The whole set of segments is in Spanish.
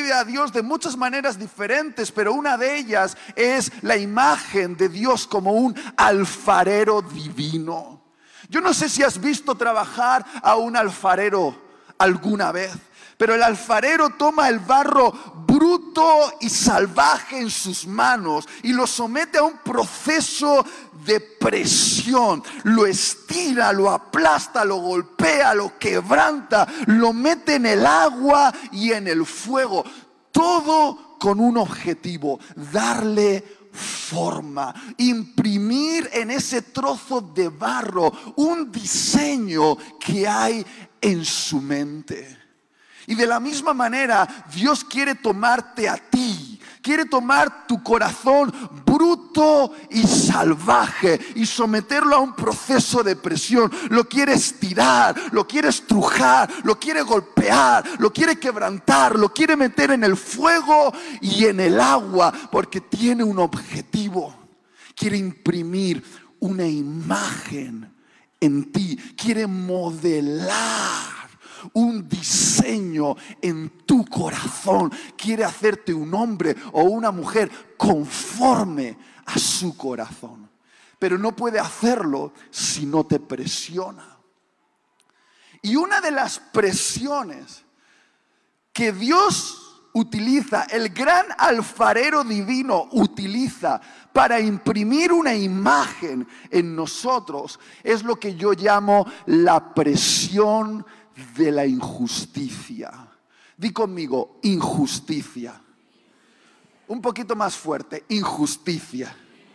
describe a Dios de muchas maneras diferentes, pero una de ellas es la imagen de Dios como un alfarero divino. Yo no sé si has visto trabajar a un alfarero alguna vez, pero el alfarero toma el barro bruto y salvaje en sus manos y lo somete a un proceso de presión. Lo estira, lo aplasta, lo golpea, lo quebranta, lo mete en el agua y en el fuego. Todo con un objetivo: darle forma, imprimir en ese trozo de barro un diseño que hay en su mente. Y de la misma manera, Dios quiere tomarte a ti, quiere tomar tu corazón bruto y salvaje y someterlo a un proceso de presión. Lo quiere estirar, lo quiere estrujar, lo quiere golpear, lo quiere quebrantar, lo quiere meter en el fuego y en el agua, porque tiene un objetivo. Quiere imprimir una imagen en ti, quiere modelar un diseño en tu corazón. Quiere hacerte un hombre o una mujer conforme a su corazón, pero no puede hacerlo si no te presiona. Y una de las presiones que Dios utiliza, el gran alfarero divino utiliza para imprimir una imagen en nosotros, es lo que yo llamo la presión de la injusticia. Di conmigo: injusticia. Un poquito más fuerte: injusticia.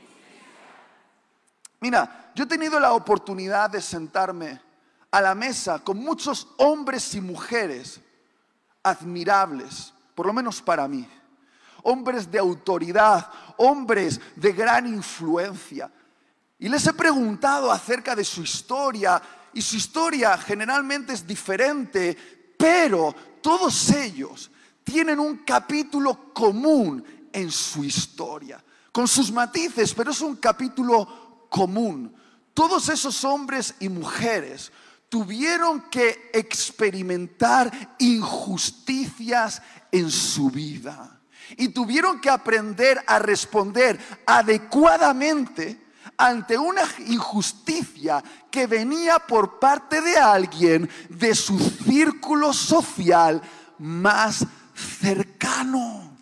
Mira, yo he tenido la oportunidad de sentarme a la mesa con muchos hombres y mujeres admirables, por lo menos para mí. Hombres de autoridad, hombres de gran influencia. Y les he preguntado acerca de su historia. Y su historia generalmente es diferente, pero todos ellos tienen un capítulo común en su historia, con sus matices, pero es un capítulo común. Todos esos hombres y mujeres tuvieron que experimentar injusticias en su vida y tuvieron que aprender a responder adecuadamente ante una injusticia que venía por parte de alguien de su círculo social más cercano.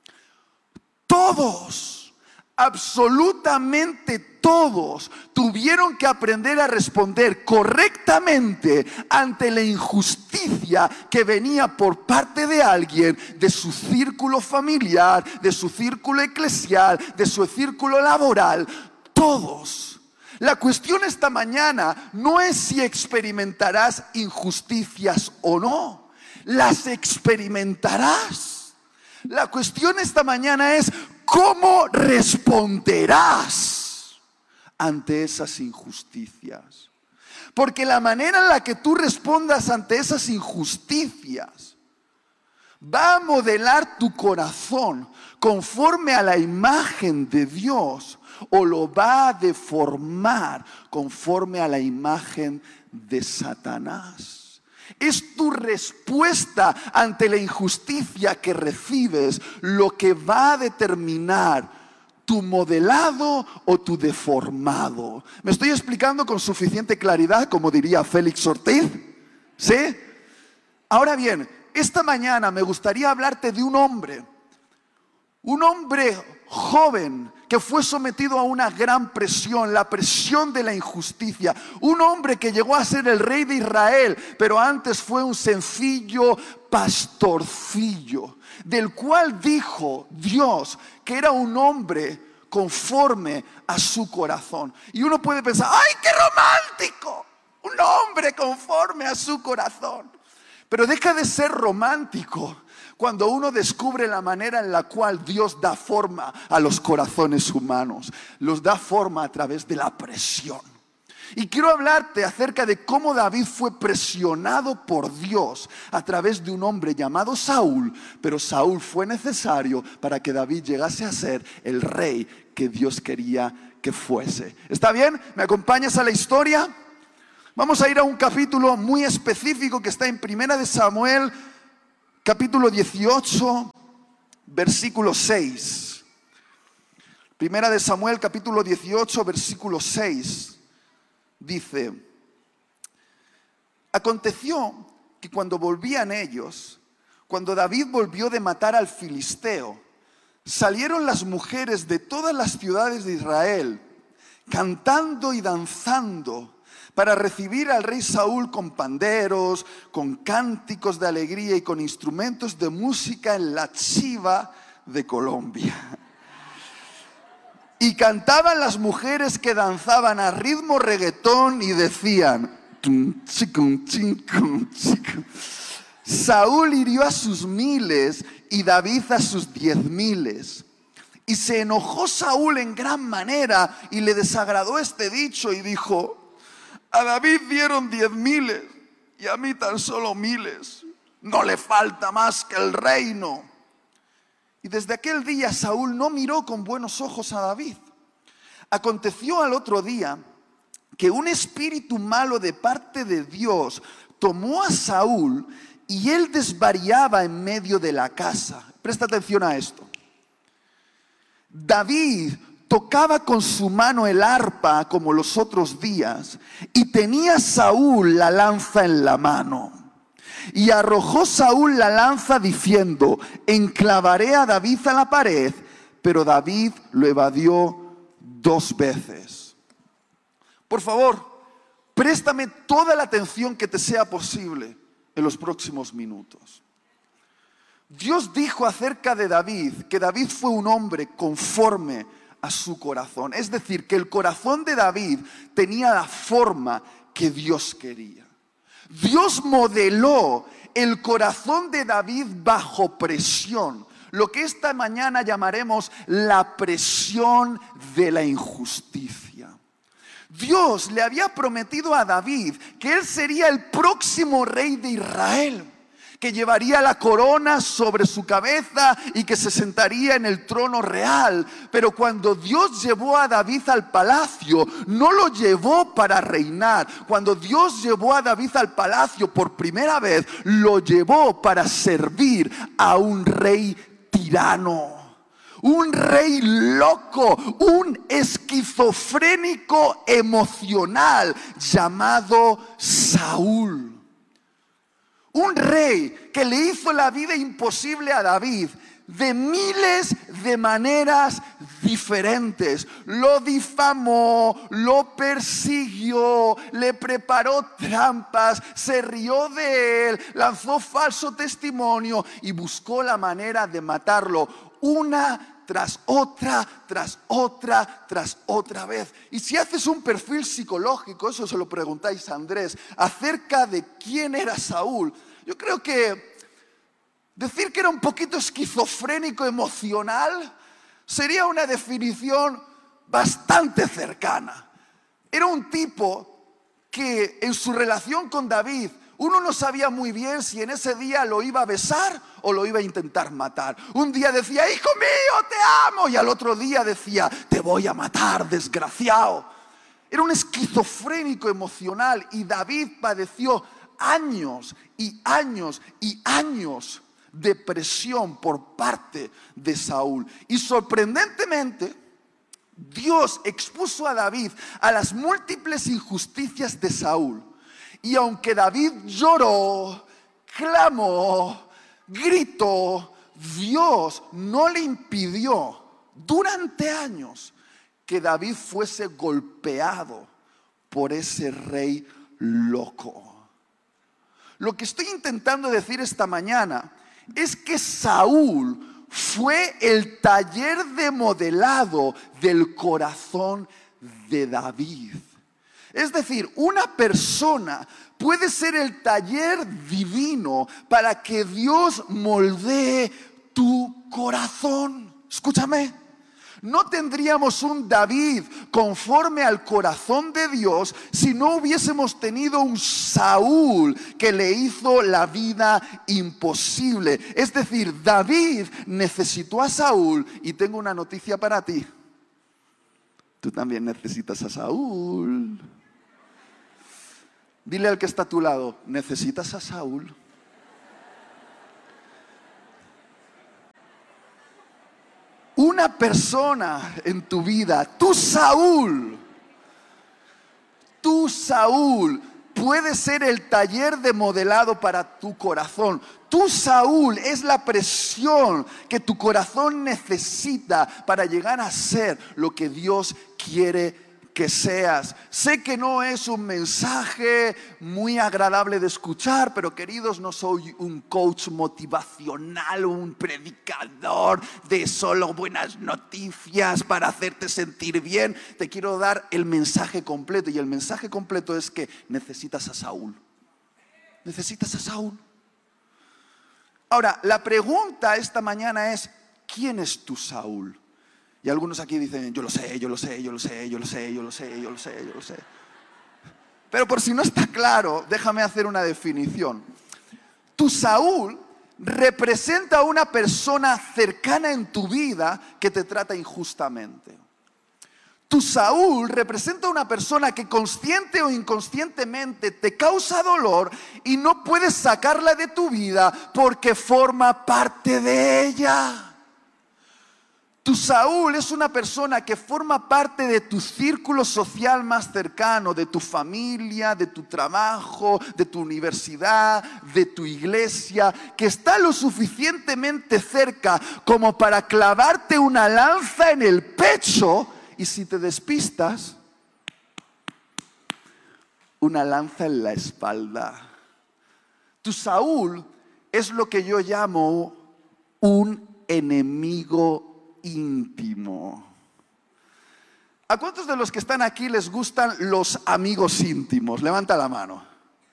Todos, absolutamente todos, tuvieron que aprender a responder correctamente ante la injusticia que venía por parte de alguien de su círculo familiar, de su círculo eclesial, de su círculo laboral. Todos. La cuestión esta mañana no es si experimentarás injusticias o no. Las experimentarás. La cuestión esta mañana es cómo responderás ante esas injusticias. Porque la manera en la que tú respondas ante esas injusticias va a modelar tu corazón conforme a la imagen de Dios, o lo va a deformar conforme a la imagen de Satanás. Es tu respuesta ante la injusticia que recibes lo que va a determinar tu modelado o tu deformado. ¿Me estoy explicando con suficiente claridad, como diría Félix Ortiz? ¿Sí? Ahora bien, esta mañana me gustaría hablarte de un hombre joven que fue sometido a una gran presión, la presión de la injusticia. Un hombre que llegó a ser el rey de Israel, pero antes fue un sencillo pastorcillo, del cual dijo Dios que era un hombre conforme a su corazón. Y uno puede pensar: ¡ay, qué romántico! Un hombre conforme a su corazón. Pero deja de ser romántico cuando uno descubre la manera en la cual Dios da forma a los corazones humanos. Los da forma a través de la presión. Y quiero hablarte acerca de cómo David fue presionado por Dios a través de un hombre llamado Saúl. Pero Saúl fue necesario para que David llegase a ser el rey que Dios quería que fuese. ¿Está bien? ¿Me acompañas a la historia? Vamos a ir a un capítulo muy específico que está en 1 de Samuel, capítulo 18, versículo 6. Primera de Samuel, capítulo 18, versículo 6. Dice: aconteció que cuando volvían ellos, cuando David volvió de matar al filisteo, salieron las mujeres de todas las ciudades de Israel, cantando y danzando, para recibir al rey Saúl con panderos, con cánticos de alegría y con instrumentos de música en la chiva de Colombia. Y cantaban las mujeres que danzaban a ritmo reggaetón y decían: Saúl hirió a sus 1000 y David a sus 10.000. Y se enojó Saúl en gran manera y le desagradó este dicho y dijo: a David dieron 10.000 y a mí tan solo 1000. No le falta más que el reino. Y desde aquel día Saúl no miró con buenos ojos a David. Aconteció al otro día que un espíritu malo de parte de Dios tomó a Saúl y él desvariaba en medio de la casa. Presta atención a esto. David tocaba con su mano el arpa como los otros días y tenía Saúl la lanza en la mano. Y arrojó Saúl la lanza diciendo: enclavaré a David a la pared. Pero David lo evadió 2 veces. Por favor, préstame toda la atención que te sea posible en los próximos minutos. Dios dijo acerca de David que David fue un hombre conforme a su corazón. Es decir, que el corazón de David tenía la forma que Dios quería. Dios modeló el corazón de David bajo presión, lo que esta mañana llamaremos la presión de la injusticia. Dios le había prometido a David que él sería el próximo rey de Israel, que llevaría la corona sobre su cabeza y que se sentaría en el trono real. Pero cuando Dios llevó a David al palacio, no lo llevó para reinar. Cuando Dios llevó a David al palacio por primera vez, lo llevó para servir a un rey tirano. Un rey loco, un esquizofrénico emocional llamado Saúl. Un rey que le hizo la vida imposible a David de miles de maneras diferentes. Lo difamó, lo persiguió, le preparó trampas, se rió de él, lanzó falso testimonio y buscó la manera de matarlo una tras otra, tras otra, tras otra vez. Y si haces un perfil psicológico, eso se lo preguntáis a Andrés, acerca de quién era Saúl, yo creo que decir que era un poquito esquizofrénico emocional sería una definición bastante cercana. Era un tipo que en su relación con David, uno no sabía muy bien si en ese día lo iba a besar o lo iba a intentar matar. Un día decía: hijo mío, te amo. Y al otro día decía: te voy a matar, desgraciado. Era un esquizofrénico emocional y David padeció años y años y años de presión por parte de Saúl. Y sorprendentemente, Dios expuso a David a las múltiples injusticias de Saúl. Y aunque David lloró, clamó, gritó, Dios no le impidió durante años que David fuese golpeado por ese rey loco. Lo que estoy intentando decir esta mañana es que Saúl fue el taller de modelado del corazón de David. Es decir, una persona puede ser el taller divino para que Dios moldee tu corazón. Escúchame. No tendríamos un David conforme al corazón de Dios si no hubiésemos tenido un Saúl que le hizo la vida imposible. Es decir, David necesitó a Saúl y tengo una noticia para ti. Tú también necesitas a Saúl. Dile al que está a tu lado: ¿necesitas a Saúl? una persona en tu vida, tu Saúl, puede ser el taller de modelado para tu corazón. Tu Saúl es la presión que tu corazón necesita para llegar a ser lo que Dios quiere que seas. Sé que no es un mensaje muy agradable de escuchar, pero queridos, no soy un coach motivacional, un predicador de solo buenas noticias para hacerte sentir bien. Te quiero dar el mensaje completo, y el mensaje completo es que necesitas a Saúl. Necesitas a Saúl. Ahora, la pregunta esta mañana es: ¿quién es tu Saúl? Y algunos aquí dicen: yo lo sé. Pero por si no está claro, déjame hacer una definición. Tu Saúl representa a una persona cercana en tu vida que te trata injustamente. Tu Saúl representa a una persona que consciente o inconscientemente te causa dolor y no puedes sacarla de tu vida porque forma parte de ella. Tu Saúl es una persona que forma parte de tu círculo social más cercano, de tu familia, de tu trabajo, de tu universidad, de tu iglesia, que está lo suficientemente cerca como para clavarte una lanza en el pecho y, si te despistas, una lanza en la espalda. Tu Saúl es lo que yo llamo un enemigo íntimo. ¿A cuántos de los que están aquí les gustan los amigos íntimos? Levanta la mano.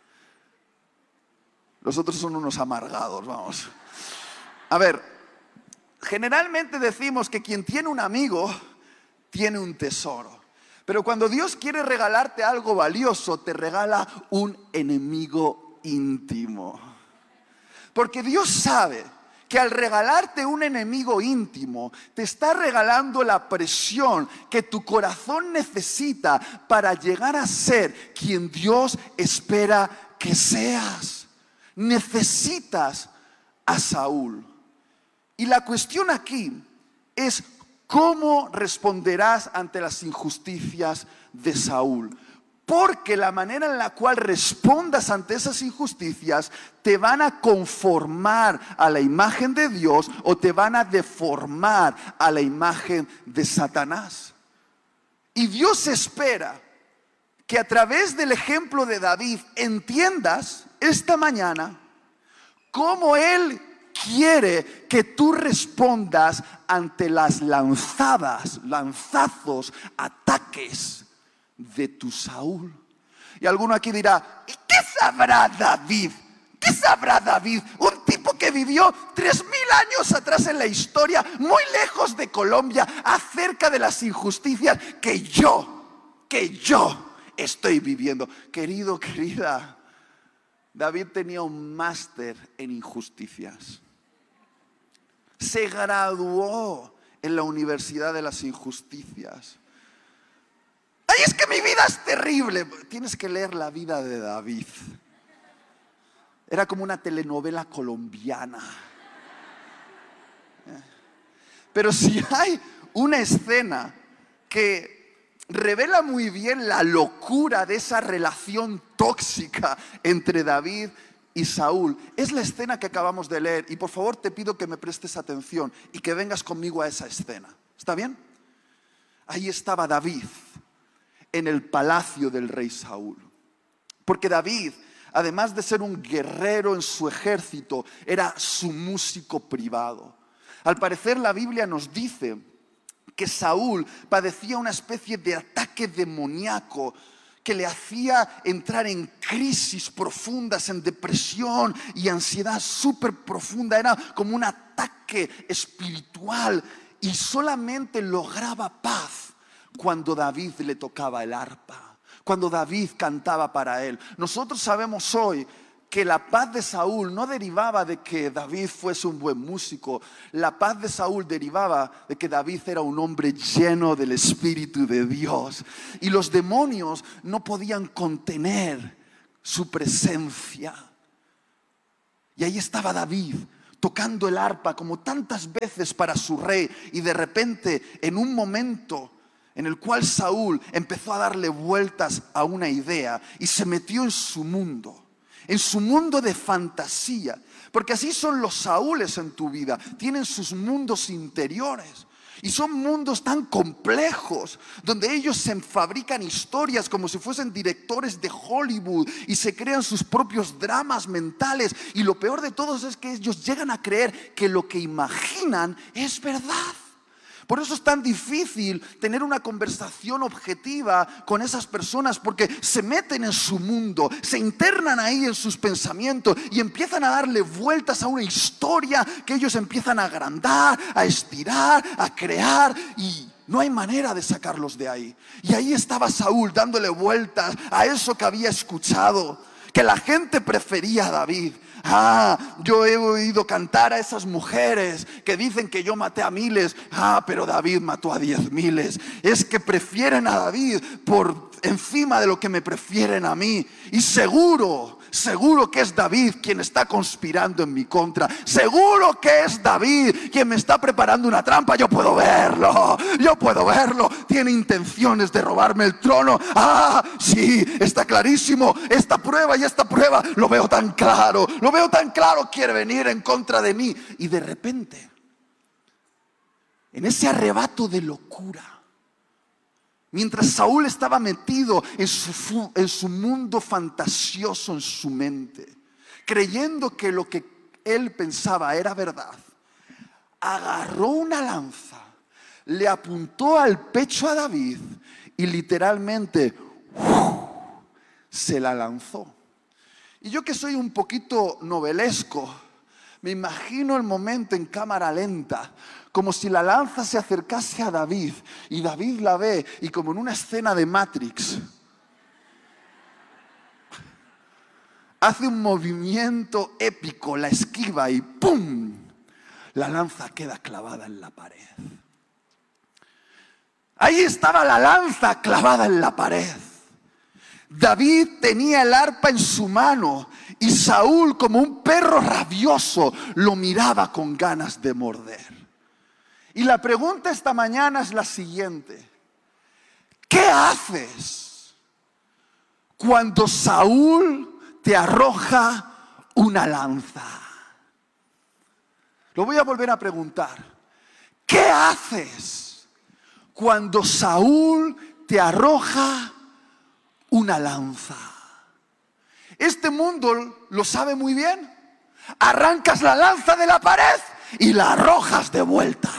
Los otros son unos amargados, vamos. A ver, generalmente decimos que quien tiene un amigo tiene un tesoro. Pero cuando Dios quiere regalarte algo valioso, te regala un enemigo íntimo. Porque Dios sabe que al regalarte un enemigo íntimo, te está regalando la presión que tu corazón necesita para llegar a ser quien Dios espera que seas. Necesitas a Saúl. Y la cuestión aquí es: ¿cómo responderás ante las injusticias de Saúl? Porque la manera en la cual respondas ante esas injusticias te van a conformar a la imagen de Dios o te van a deformar a la imagen de Satanás. Y Dios espera que a través del ejemplo de David entiendas esta mañana cómo Él quiere que tú respondas ante las lanzazos, ataques de tu Saúl. Y alguno aquí dirá: ¿y qué sabrá David? ¿Qué sabrá David? Un tipo que vivió 3000 años atrás en la historia, muy lejos de Colombia, acerca de las injusticias que yo estoy viviendo. Querido, querida, David tenía un máster en injusticias. Se graduó en la Universidad de las Injusticias. ¡Ay, es que mi vida es terrible! Tienes que leer la vida de David. Era como una telenovela colombiana. Pero si hay una escena que revela muy bien la locura de esa relación tóxica entre David y Saúl, es la escena que acabamos de leer. Y por favor te pido que me prestes atención y que vengas conmigo a esa escena. ¿Está bien? Ahí estaba David en el palacio del rey Saúl. Porque David, además de ser un guerrero en su ejército, era su músico privado. Al parecer la Biblia nos dice que Saúl padecía una especie de ataque demoníaco que le hacía entrar en crisis profundas, en depresión y ansiedad súper profunda. Era como un ataque espiritual y solamente lograba paz cuando David le tocaba el arpa, cuando David cantaba para él. Nosotros sabemos hoy que la paz de Saúl no derivaba de que David fuese un buen músico. La paz de Saúl derivaba de que David era un hombre lleno del Espíritu de Dios. Y los demonios no podían contener su presencia. Y ahí estaba David, tocando el arpa como tantas veces para su rey, y de repente, en un momento en el cual Saúl empezó a darle vueltas a una idea y se metió en su mundo de fantasía, porque así son los Saúles en tu vida, tienen sus mundos interiores. Y son mundos tan complejos, donde ellos se fabrican historias como si fuesen directores de Hollywood y se crean sus propios dramas mentales. Y lo peor de todo es que ellos llegan a creer que lo que imaginan es verdad. Por eso es tan difícil tener una conversación objetiva con esas personas, porque se meten en su mundo, se internan ahí en sus pensamientos y empiezan a darle vueltas a una historia que ellos empiezan a agrandar, a estirar, a crear, y no hay manera de sacarlos de ahí. Y ahí estaba Saúl dándole vueltas a eso que había escuchado, que la gente prefería a David. Yo he oído cantar a esas mujeres que dicen que yo maté a miles. Pero David mató a 10,000. Es que prefieren a David por encima de lo que me prefieren a mí. Y seguro que es David quien está conspirando en mi contra. Seguro que es David quien me está preparando una trampa. Yo puedo verlo. Tiene intenciones de robarme el trono. Sí, está clarísimo. Esta prueba lo veo tan claro. Quiere venir en contra de mí. Y de repente, en ese arrebato de locura, mientras Saúl estaba metido en su mundo fantasioso, en su mente, creyendo que lo que él pensaba era verdad, agarró una lanza, le apuntó al pecho a David y literalmente se la lanzó. Y yo, que soy un poquito novelesco, me imagino el momento en cámara lenta, como si la lanza se acercase a David y David la ve, y como en una escena de Matrix, hace un movimiento épico, la esquiva y ¡pum! La lanza queda clavada en la pared. Ahí estaba la lanza clavada en la pared. David tenía el arpa en su mano y Saúl, como un perro rabioso, lo miraba con ganas de morder. Y la pregunta esta mañana es la siguiente: ¿qué haces cuando Saúl te arroja una lanza? Lo voy a volver a preguntar. ¿Qué haces cuando Saúl te arroja una lanza? Este mundo lo sabe muy bien. Arrancas la lanza de la pared y la arrojas de vuelta.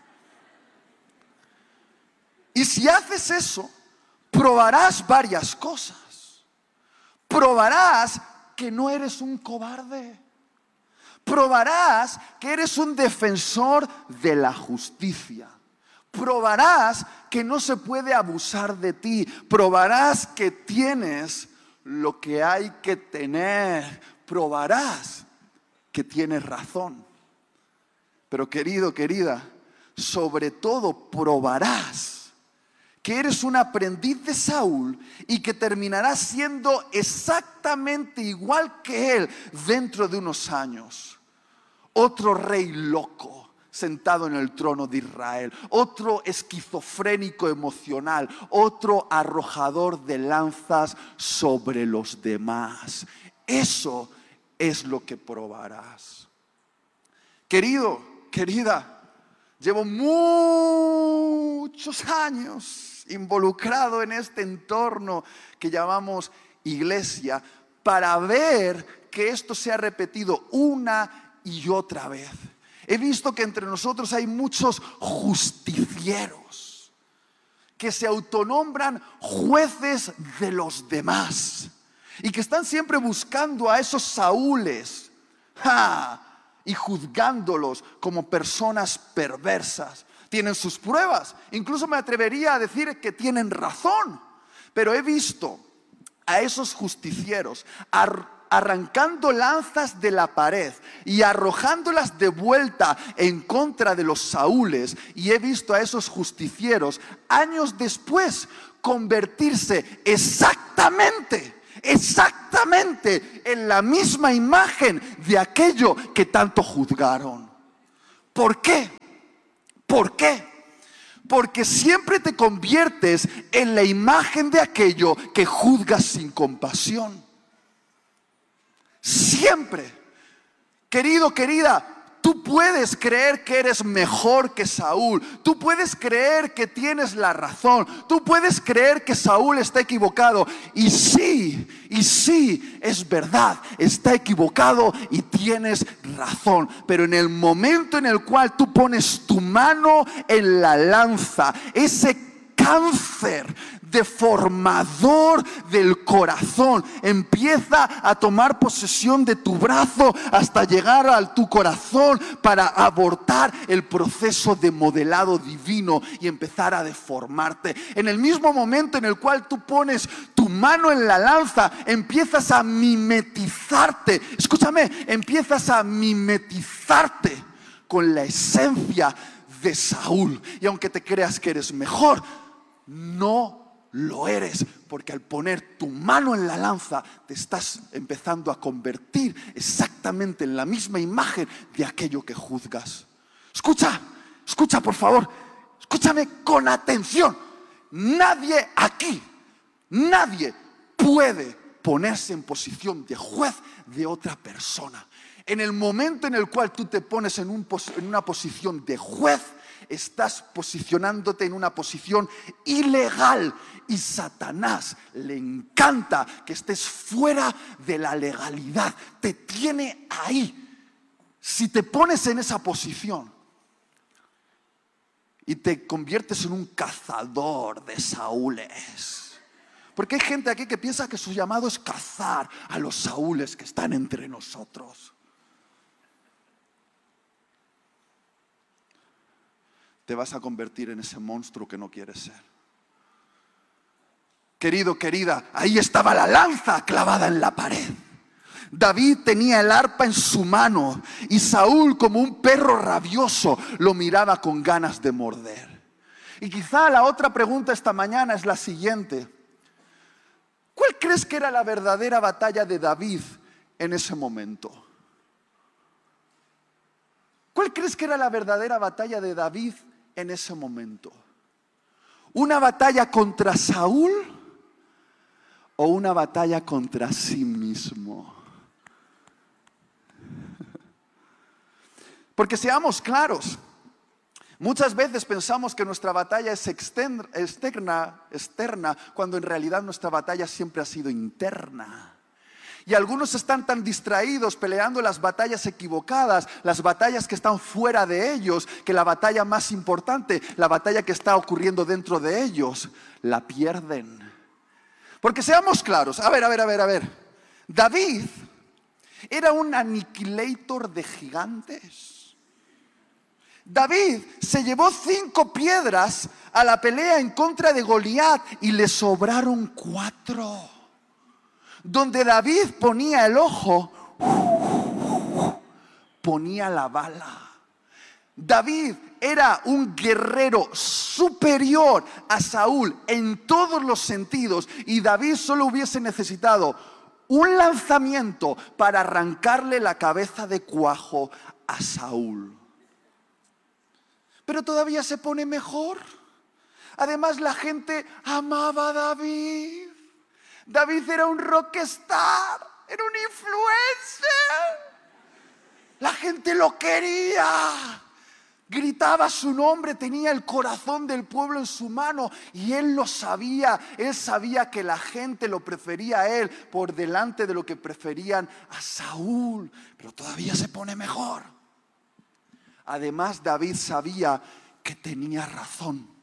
Y si haces eso, probarás varias cosas. Probarás que no eres un cobarde. Probarás que eres un defensor de la justicia. Probarás que no se puede abusar de ti. Probarás que tienes lo que hay que tener. Probarás que tienes razón. Pero querido, querida, sobre todo probarás que eres un aprendiz de Saúl y que terminarás siendo exactamente igual que él dentro de unos años. Otro rey loco sentado en el trono de Israel, otro esquizofrénico emocional, otro arrojador de lanzas sobre los demás. Eso es lo que probarás. Querido, querida, llevo muchos años involucrado en este entorno que llamamos iglesia, para ver que esto se ha repetido una y otra vez. He visto que entre nosotros hay muchos justicieros que se autonombran jueces de los demás y que están siempre buscando a esos Saúles y juzgándolos como personas perversas. Tienen sus pruebas, incluso me atrevería a decir que tienen razón, pero he visto a esos justicieros arrancando lanzas de la pared y arrojándolas de vuelta en contra de los Saúles, y he visto a esos justicieros años después convertirse exactamente exactamente en la misma imagen de aquello que tanto juzgaron. ¿Por qué? ¿Por qué? Porque siempre te conviertes en la imagen de aquello que juzgas sin compasión. Siempre. Querido, querida, tú puedes creer que eres mejor que Saúl. Tú puedes creer que tienes la razón. Tú puedes creer que Saúl está equivocado. Y sí, es verdad, está equivocado y tienes razón. Pero en el momento en el cual tú pones tu mano en la lanza, ese cáncer deformador del corazón empieza a tomar posesión de tu brazo hasta llegar a tu corazón para abortar el proceso de modelado divino y empezar a deformarte. En el mismo momento en el cual tú pones tu mano en la lanza, empiezas a mimetizarte. Escúchame, empiezas a mimetizarte con la esencia de Saúl. Y aunque te creas que eres mejor, no lo eres, porque al poner tu mano en la lanza te estás empezando a convertir exactamente en la misma imagen de aquello que juzgas. Escucha por favor, escúchame con atención. Nadie aquí, nadie puede ponerse en posición de juez de otra persona. En el momento en el cual tú te pones en una posición de juez, estás posicionándote en una posición ilegal. Y Satanás le encanta que estés fuera de la legalidad. Te tiene ahí. Si te pones en esa posición y te conviertes en un cazador de Saúles. Porque hay gente aquí que piensa que su llamado es cazar a los Saúles que están entre nosotros. Te vas a convertir en ese monstruo que no quieres ser. Querido, querida, ahí estaba la lanza clavada en la pared. David tenía el arpa en su mano y Saúl, como un perro rabioso, lo miraba con ganas de morder. Y quizá la otra pregunta esta mañana es la siguiente: ¿cuál crees que era la verdadera batalla de David en ese momento? ¿Cuál crees que era la verdadera batalla de David en ese momento? ¿Una batalla contra Saúl o una batalla contra sí mismo? Porque seamos claros, muchas veces pensamos que nuestra batalla es externa, cuando en realidad nuestra batalla siempre ha sido interna. Y algunos están tan distraídos peleando las batallas equivocadas, las batallas que están fuera de ellos, que la batalla más importante, la batalla que está ocurriendo dentro de ellos, la pierden. Porque seamos claros, a ver. David era un aniquilator de gigantes. David se llevó 5 piedras a la pelea en contra de Goliat y le sobraron 4. Donde David ponía el ojo, ponía la bala. David era un guerrero superior a Saúl en todos los sentidos, y David solo hubiese necesitado un lanzamiento para arrancarle la cabeza de cuajo a Saúl. Pero todavía se pone mejor. Además, la gente amaba a David. David era un rockstar, era un influencer. La gente lo quería. Gritaba su nombre, tenía el corazón del pueblo en su mano y él lo sabía. Él sabía que la gente lo prefería a él por delante de lo que preferían a Saúl. Pero todavía se pone mejor. Además, David sabía que tenía razón,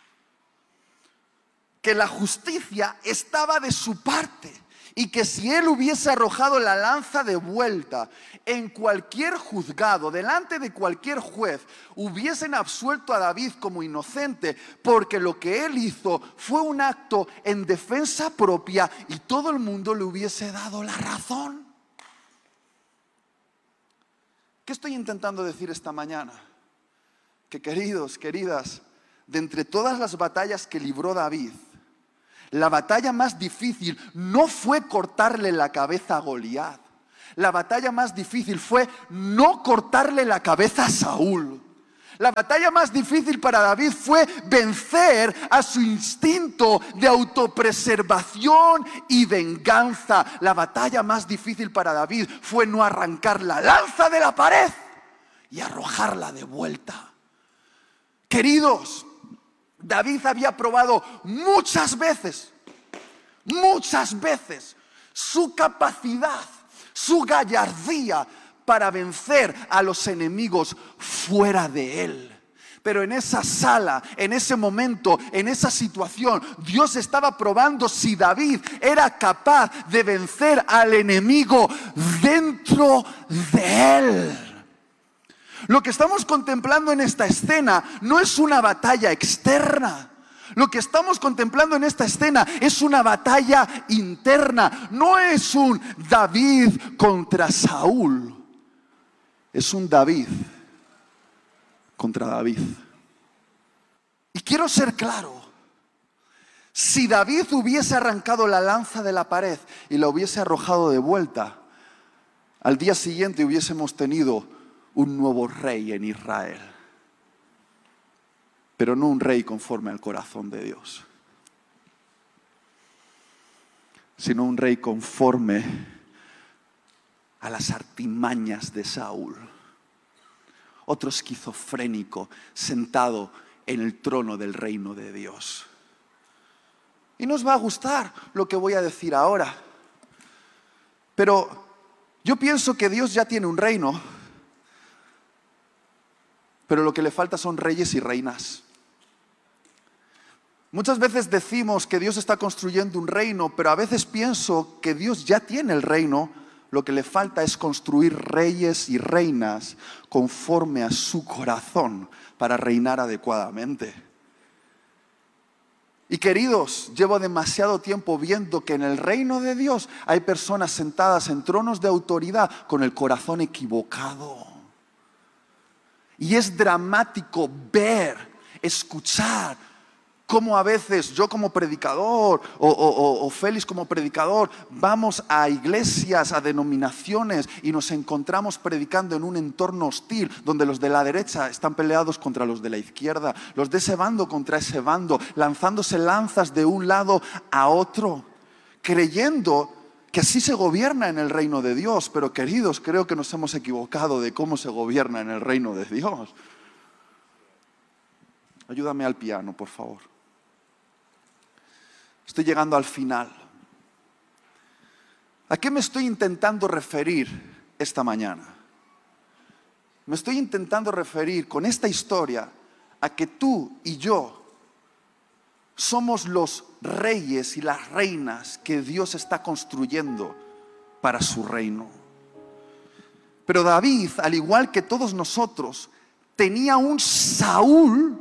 que la justicia estaba de su parte y que si él hubiese arrojado la lanza de vuelta en cualquier juzgado, delante de cualquier juez, hubiesen absuelto a David como inocente, porque lo que él hizo fue un acto en defensa propia y todo el mundo le hubiese dado la razón. ¿Qué estoy intentando decir esta mañana? Que queridos, queridas, de entre todas las batallas que libró David, La batalla más difícil no fue cortarle la cabeza a Goliat. La batalla más difícil fue no cortarle la cabeza a Saúl. La batalla más difícil para David fue vencer a su instinto de autopreservación y venganza. La batalla más difícil para David fue no arrancar la lanza de la pared y arrojarla de vuelta. Queridos, David había probado muchas veces su capacidad, su gallardía para vencer a los enemigos fuera de él. Pero en esa sala, en ese momento, en esa situación, Dios estaba probando si David era capaz de vencer al enemigo dentro de él. Lo que estamos contemplando en esta escena no es una batalla externa. Lo que estamos contemplando en esta escena es una batalla interna. No es un David contra Saúl. Es un David contra David. Y quiero ser claro. Si David hubiese arrancado la lanza de la pared y la hubiese arrojado de vuelta, al día siguiente hubiésemos tenido un nuevo rey en Israel. Pero no un rey conforme al corazón de Dios, sino un rey conforme a las artimañas de Saúl. Otro esquizofrénico sentado en el trono del reino de Dios. Y nos va a gustar lo que voy a decir ahora. Pero yo pienso que Dios ya tiene un reino, pero lo que le falta son reyes y reinas. Muchas veces decimos que Dios está construyendo un reino, pero a veces pienso que Dios ya tiene el reino. Lo que le falta es construir reyes y reinas conforme a su corazón para reinar adecuadamente. Y queridos, llevo demasiado tiempo viendo que en el reino de Dios hay personas sentadas en tronos de autoridad con el corazón equivocado. Y es dramático ver, escuchar cómo a veces yo como predicador o Félix como predicador vamos a iglesias, a denominaciones y nos encontramos predicando en un entorno hostil donde los de la derecha están peleados contra los de la izquierda, los de ese bando contra ese bando, lanzándose lanzas de un lado a otro, creyendo que así se gobierna en el reino de Dios. Pero queridos, creo que nos hemos equivocado de cómo se gobierna en el reino de Dios. Ayúdame al piano, por favor. Estoy llegando al final. ¿A qué me estoy intentando referir esta mañana? Me estoy intentando referir con esta historia a que tú y yo somos los reyes y las reinas que Dios está construyendo para su reino. Pero David, al igual que todos nosotros, tenía un Saúl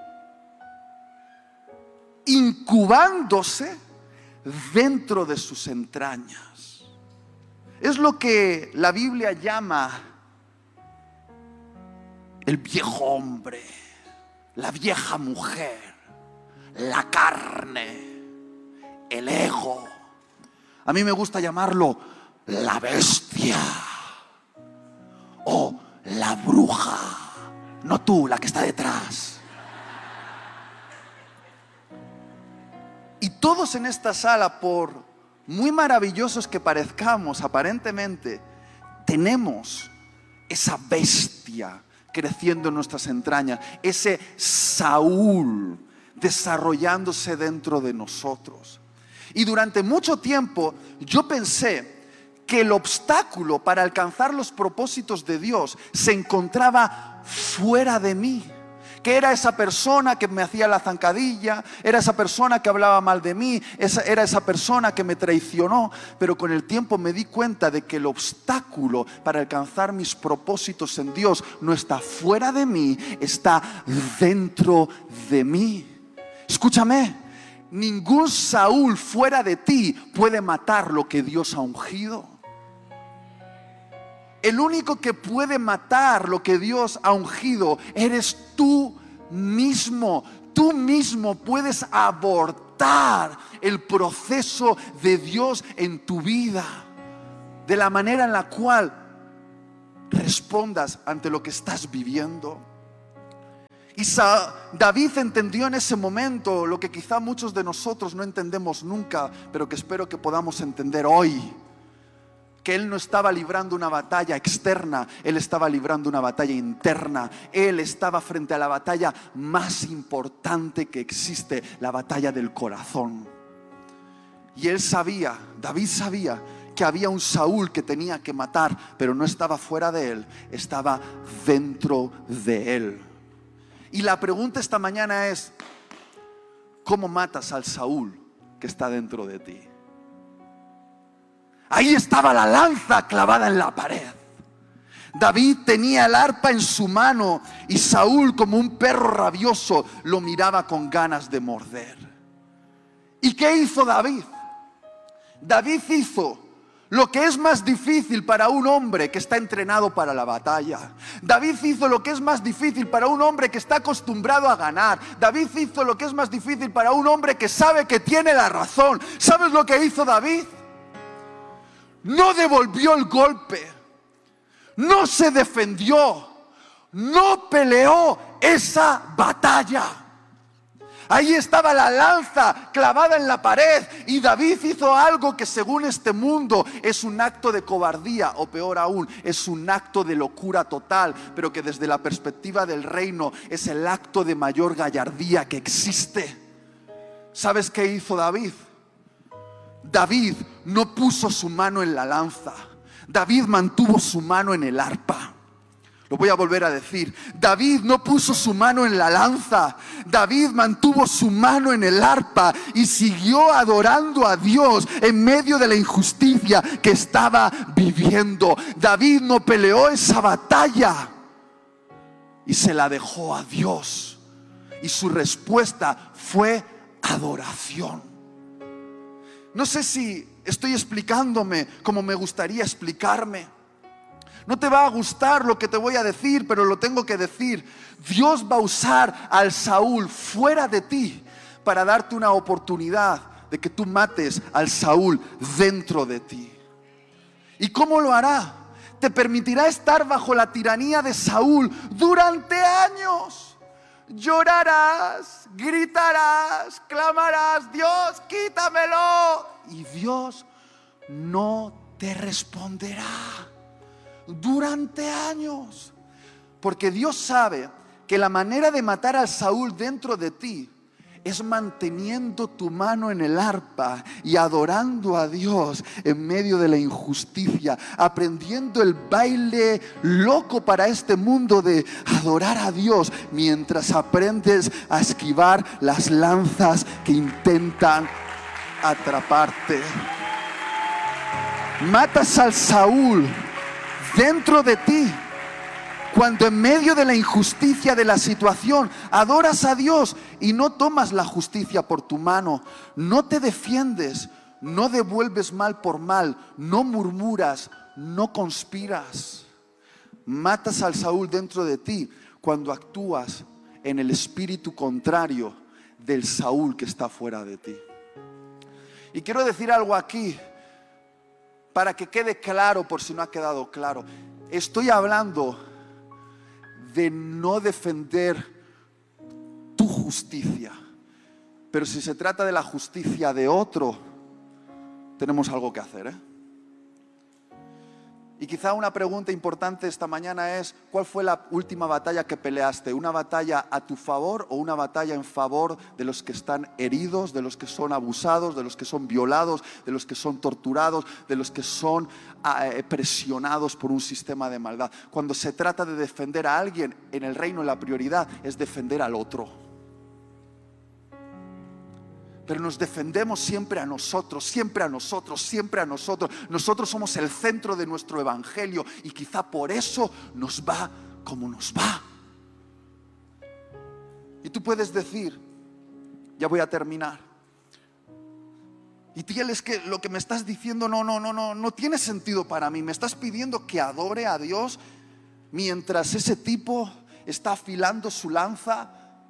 incubándose dentro de sus entrañas. Es lo que la Biblia llama el viejo hombre, la vieja mujer, la carne, el ego. A mí me gusta llamarlo la bestia o la bruja, no tú, la que está detrás. Y todos en esta sala, por muy maravillosos que parezcamos aparentemente, tenemos esa bestia creciendo en nuestras entrañas, ese Saúl desarrollándose dentro de nosotros. Y durante mucho tiempo yo pensé que el obstáculo para alcanzar los propósitos de Dios se encontraba fuera de mí. Que era esa persona que me hacía la zancadilla, era esa persona que hablaba mal de mí, era esa persona que me traicionó. Pero con el tiempo me di cuenta de que el obstáculo para alcanzar mis propósitos en Dios no está fuera de mí, está dentro de mí. Escúchame, ningún Saúl fuera de ti puede matar lo que Dios ha ungido. El único que puede matar lo que Dios ha ungido eres tú mismo, tú mismo puedes abortar el proceso de Dios en tu vida, de la manera en la cual respondas ante lo que estás viviendo. Y David entendió en ese momento lo que quizá muchos de nosotros no entendemos nunca, pero que espero que podamos entender hoy. Que él no estaba librando una batalla externa, él estaba librando una batalla interna. Él estaba frente a la batalla más importante que existe, la batalla del corazón. Y él sabía, David sabía, que había un Saúl que tenía que matar, pero no estaba fuera de él, estaba dentro de él. Y la pregunta esta mañana es: ¿cómo matas al Saúl que está dentro de ti? Ahí estaba la lanza clavada en la pared. David tenía el arpa en su mano y Saúl, como un perro rabioso, lo miraba con ganas de morder. ¿Y qué hizo David? David hizo lo que es más difícil para un hombre que está entrenado para la batalla. David hizo lo que es más difícil para un hombre que está acostumbrado a ganar. David hizo lo que es más difícil para un hombre que sabe que tiene la razón. ¿Sabes lo que hizo David? No devolvió el golpe, no se defendió, no peleó esa batalla. Ahí estaba la lanza clavada en la pared y David hizo algo que según este mundo es un acto de cobardía, o peor aún, es un acto de locura total, pero que desde la perspectiva del reino es el acto de mayor gallardía que existe. ¿Sabes qué hizo David? David no puso su mano en la lanza, David mantuvo su mano en el arpa. Lo voy a volver a decir. David no puso su mano en la lanza, David mantuvo su mano en el arpa y siguió adorando a Dios en medio de la injusticia que estaba viviendo. David no peleó esa batalla y se la dejó a Dios, y su respuesta fue adoración. No sé si estoy explicándome como me gustaría explicarme. No te va a gustar lo que te voy a decir, pero lo tengo que decir. Dios va a usar al Saúl fuera de ti para darte una oportunidad de que tú mates al Saúl dentro de ti. ¿Y cómo lo hará? Te permitirá estar bajo la tiranía de Saúl durante años. Llorarás, gritarás, clamarás: Dios, quítamelo. Y Dios no te responderá durante años, porque Dios sabe que la manera de matar al Saúl dentro de ti es manteniendo tu mano en el arpa y adorando a Dios en medio de la injusticia, aprendiendo el baile loco para este mundo de adorar a Dios mientras aprendes a esquivar las lanzas que intentan atraparte. Matas al Saúl dentro de ti cuando en medio de la injusticia de la situación adoras a Dios y no tomas la justicia por tu mano, no te defiendes, no devuelves mal por mal, no murmuras, no conspiras. Matas al Saúl dentro de ti cuando actúas en el espíritu contrario del Saúl que está fuera de ti. Y quiero decir algo aquí para que quede claro, por si no ha quedado claro. Estoy hablando de no defender tu justicia, pero si se trata de la justicia de otro, tenemos algo que hacer, Y quizá una pregunta importante esta mañana es: ¿cuál fue la última batalla que peleaste? ¿Una batalla a tu favor o una batalla en favor de los que están heridos, de los que son abusados, de los que son violados, de los que son torturados, de los que son presionados por un sistema de maldad? Cuando se trata de defender a alguien, en el reino la prioridad es defender al otro. Pero nos defendemos siempre a nosotros, siempre a nosotros, siempre a nosotros. Nosotros somos el centro de nuestro evangelio y quizá por eso nos va como nos va. Y tú puedes decir: ya voy a terminar. Y Tiel, es que lo que me estás diciendo no tiene sentido para mí. Me estás pidiendo que adore a Dios mientras ese tipo está afilando su lanza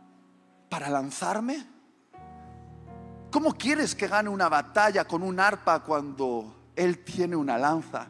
para lanzarme? ¿Cómo quieres que gane una batalla con un arpa cuando él tiene una lanza?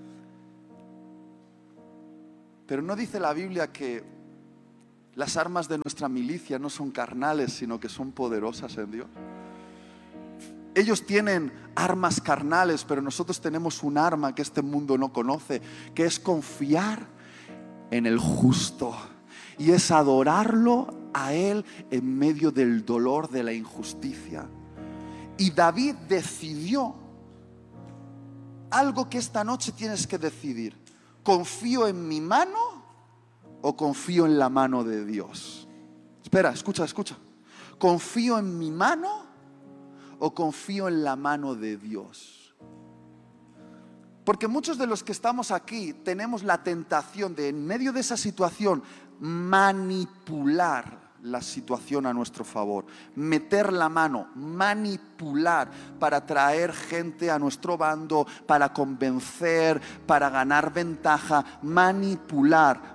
Pero no dice la Biblia que las armas de nuestra milicia no son carnales, sino que son poderosas en Dios. Ellos tienen armas carnales, pero nosotros tenemos un arma que este mundo no conoce, que es confiar en el justo, y es adorarlo a Él en medio del dolor de la injusticia. Y David decidió algo que esta noche tienes que decidir: ¿confío en mi mano o confío en la mano de Dios? Espera, escucha. ¿Confío en mi mano o confío en la mano de Dios? Porque muchos de los que estamos aquí tenemos la tentación de, en medio de esa situación, manipular la situación a nuestro favor, meter la mano, manipular para traer gente a nuestro bando, para convencer, para ganar ventaja, manipular.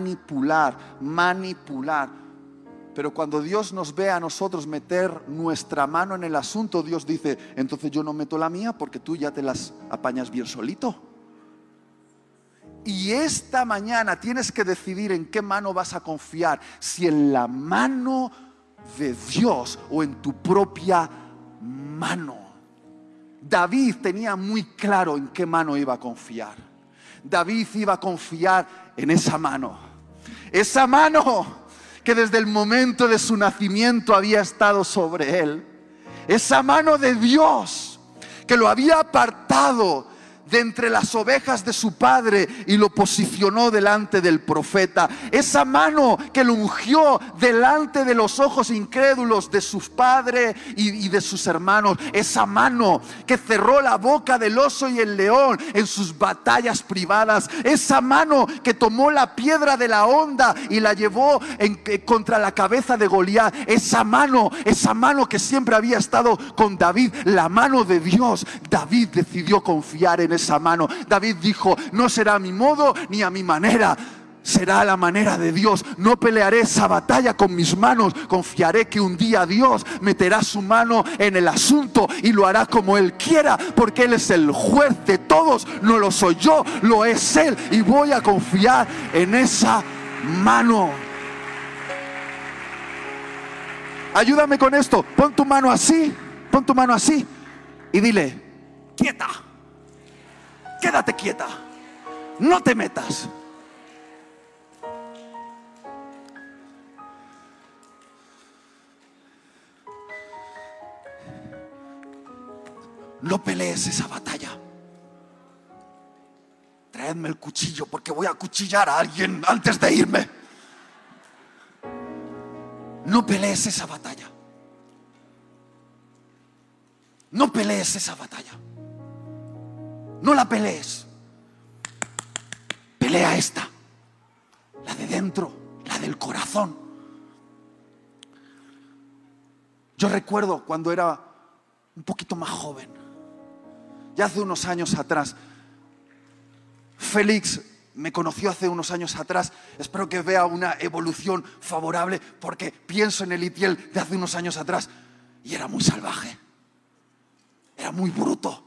Pero cuando Dios nos ve a nosotros meter nuestra mano en el asunto, Dios dice: entonces yo no meto la mía porque tú ya te las apañas bien solito. Y esta mañana tienes que decidir en qué mano vas a confiar: si en la mano de Dios o en tu propia mano. David tenía muy claro en qué mano iba a confiar. David iba a confiar en esa mano. Esa mano que desde el momento de su nacimiento había estado sobre él. Esa mano de Dios que lo había apartado de entre las ovejas de su padre y lo posicionó delante del profeta. Esa mano que lo ungió delante de los ojos incrédulos de sus padres y de sus hermanos. Esa mano que cerró la boca del oso y el león en sus batallas privadas. Esa mano que tomó la piedra de la honda y la llevó contra la cabeza de Goliat. Esa mano que siempre había estado con David, la mano de Dios. David decidió confiar en esa mano. David dijo: no será a mi modo ni a mi manera, será a la manera de Dios. No pelearé esa batalla con mis manos. Confiaré que un día Dios meterá su mano en el asunto y lo hará como Él quiera, porque Él es el juez de todos. No lo soy yo, lo es Él, y voy a confiar en esa mano. Ayúdame con esto. Pon tu mano así y dile: quieta. Quédate quieta, no te metas. No pelees esa batalla. Traedme el cuchillo porque voy a acuchillar a alguien antes de irme. No pelees esa batalla. No pelees esa batalla. No la pelees. Pelea esta, la de dentro, la del corazón. Yo recuerdo cuando era un poquito más joven, ya hace unos años atrás. Félix me conoció hace unos años atrás. Espero que vea una evolución favorable, porque pienso en el Itiel de hace unos años atrás y era muy salvaje, era muy bruto.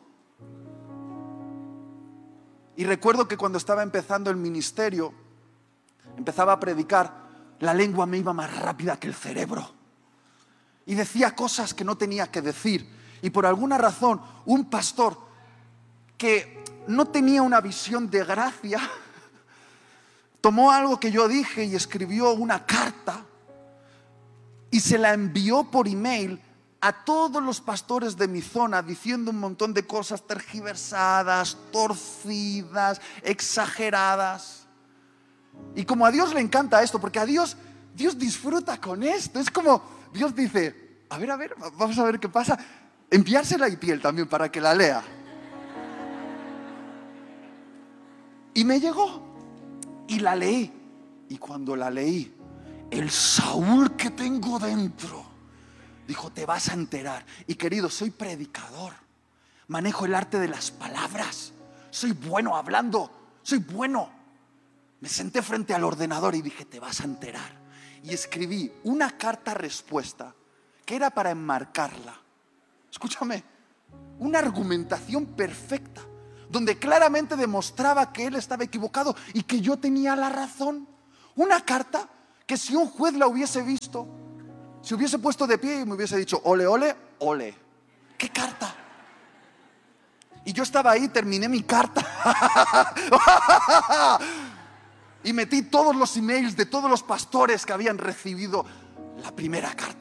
Y recuerdo que cuando estaba empezando el ministerio, empezaba a predicar, la lengua me iba más rápida que el cerebro. Y decía cosas que no tenía que decir. Y por alguna razón, un pastor que no tenía una visión de gracia, tomó algo que yo dije y escribió una carta y se la envió por email a todos los pastores de mi zona, diciendo un montón de cosas tergiversadas, torcidas, exageradas. Y como a Dios le encanta esto, porque a Dios disfruta con esto. Es como Dios dice: a ver, vamos a ver qué pasa. Enviársela a Itiel también para que la lea. Y me llegó y la leí. Y cuando la leí, el Saúl que tengo dentro dijo: te vas a enterar. Y querido, soy predicador, manejo el arte de las palabras, soy bueno hablando, soy bueno. Me senté frente al ordenador y dije: te vas a enterar. y escribí una carta respuesta que era para enmarcarla. Escúchame, una argumentación perfecta, donde claramente demostraba que él estaba equivocado y que yo tenía la razón. Una carta que si un juez la hubiese visto, se hubiese puesto de pie y me hubiese dicho: ole, ole, ole. ¿Qué carta? Y yo estaba ahí, terminé mi carta y metí todos los emails de todos los pastores que habían recibido la primera carta.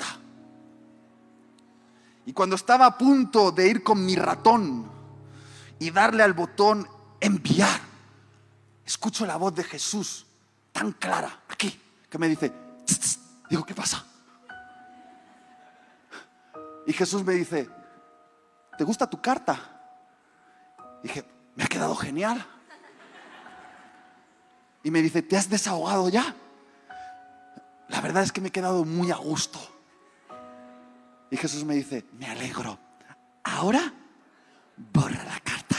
Y cuando estaba a punto de ir con mi ratón y darle al botón enviar, escucho la voz de Jesús tan clara aquí, que me dice: tss, tss. Digo: ¿qué pasa? Y Jesús me dice: ¿te gusta tu carta? Dije: me ha quedado genial. Y me dice: ¿te has desahogado ya? La verdad es que me he quedado muy a gusto. Y Jesús me dice: me alegro. Ahora borra la carta.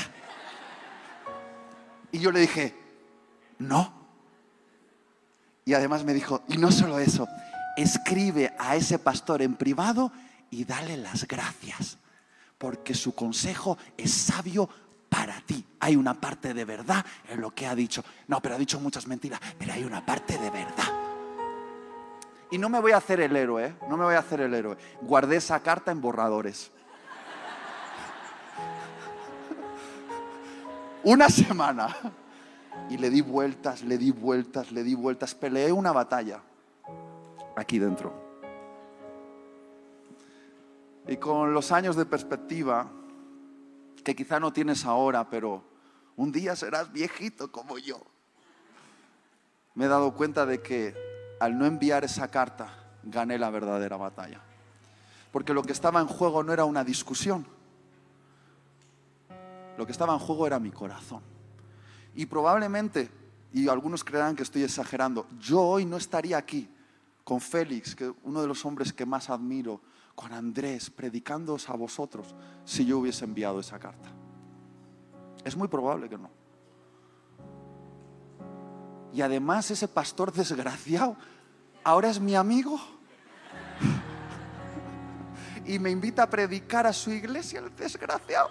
Y yo le dije: no. Y además me dijo: y no solo eso, escribe a ese pastor en privado y dale las gracias, porque su consejo es sabio para ti. Hay una parte de verdad en lo que ha dicho. No, pero ha dicho muchas mentiras, pero hay una parte de verdad. Y no me voy a hacer el héroe, no me voy a hacer el héroe. Guardé esa carta en borradores. Una semana. Y le di vueltas, le di vueltas, le di vueltas. Peleé una batalla aquí dentro. Y con los años de perspectiva, que quizá no tienes ahora, pero un día serás viejito como yo, me he dado cuenta de que al no enviar esa carta, gané la verdadera batalla. Porque lo que estaba en juego no era una discusión. Lo que estaba en juego era mi corazón. Y probablemente, y algunos creerán que estoy exagerando, yo hoy no estaría aquí con Félix, que uno de los hombres que más admiro, con Andrés, predicándoos a vosotros, si yo hubiese enviado esa carta. Es muy probable que no. Y además ese pastor desgraciado ahora es mi amigo y me invita a predicar a su iglesia, el desgraciado.